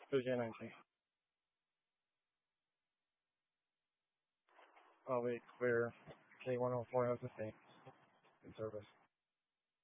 2G19. Oh wait, we're K104 has the same in service.